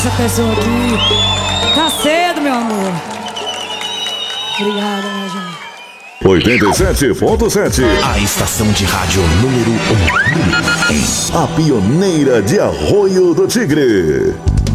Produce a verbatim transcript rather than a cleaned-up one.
essa pessoa aqui. Tá cedo, meu amor. Obrigada, minha gente. oitenta e sete ponto sete. A estação de rádio número um. A pioneira de Arroio do Tigre.